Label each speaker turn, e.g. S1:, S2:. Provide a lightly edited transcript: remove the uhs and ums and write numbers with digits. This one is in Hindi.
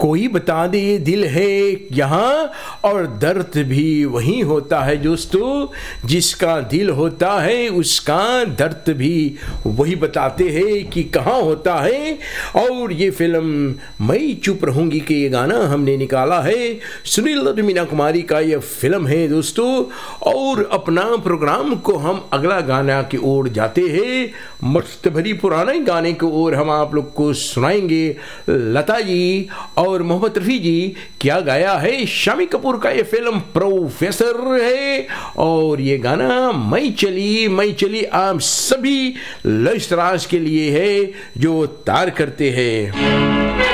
S1: कोई बता दे दिल है यहाँ और दर्द भी वहीं होता है दोस्तों, जिसका दिल होता है उसका दर्द भी वही बताते हैं कि कहाँ होता है। और ये फिल्म मैं चुप रहूँगी कि ये गाना हमने निकाला है, सुनील और मीना कुमारी का ये फिल्म है दोस्तों। और अपना प्रोग्राम को हम अगला गाना की ओर जाते हैं, मस्त भरी पुराने गाने की ओर हम आप लोग को सुनाएंगे। लता जी और मोहम्मद रफ़ी जी क्या गाया है, शामी कपूर का ये फिल्म प्रोफेसर है। और ये गाना मैं चली आप सभी लश्तराज के लिए है जो तार करते हैं।